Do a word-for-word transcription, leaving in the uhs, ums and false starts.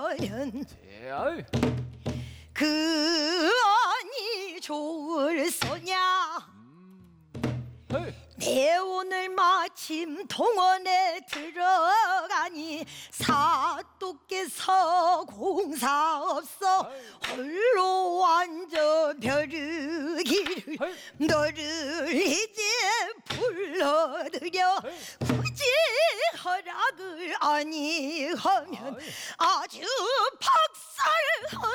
하면 예, 아유. 그 안이 좋을 소냐. 헤이. 내 오늘 마침 동원에 들어가니 사또께서 공사 없어 홀로 앉아 벼르기를 헤이. 너를 이제 불러들여 헤이. 굳이 허락을 아니하면 아이. 아주 박살하리라.